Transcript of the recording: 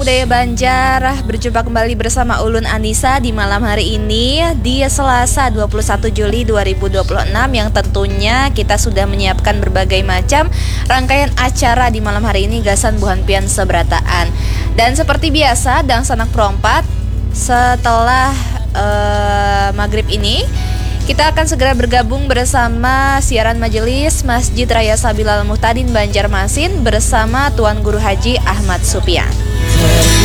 Budaya Banjar, berjumpa kembali bersama Ulun Anissa di malam hari ini di Selasa 21 Juli 2026 yang tentunya kita sudah menyiapkan berbagai macam rangkaian acara di malam hari ini Gasan Buhan Pian Seberataan. Dan seperti biasa, dan sanak perompat setelah maghrib ini kita akan segera bergabung bersama siaran majelis Masjid Raya Sabilal Muhtadin Banjarmasin bersama Tuan Guru Haji Ahmad Supian.